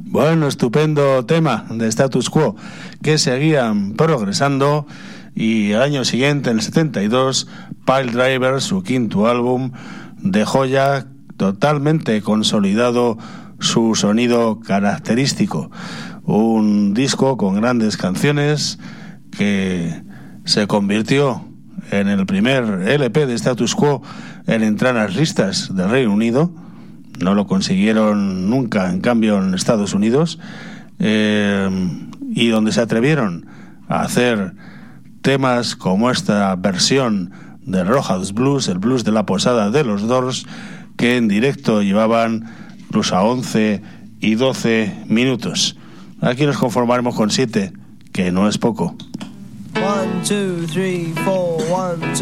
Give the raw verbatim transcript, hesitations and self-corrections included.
Bueno, estupendo tema de Status Quo, que seguían progresando, y al año siguiente, en el setenta y dos, Piledriver, su quinto álbum, dejó ya totalmente consolidado su sonido característico. Un disco con grandes canciones que se convirtió en el primer L P de Status Quo en entrar a las listas del Reino Unido. No lo consiguieron nunca, en cambio, en Estados Unidos, eh, y donde se atrevieron a hacer temas como esta versión de Roadhouse Blues, el blues de la posada de los Doors, que en directo llevaban incluso a once y doce minutos. Aquí nos conformaremos con siete, que no es poco. One, two, three, four, one, two.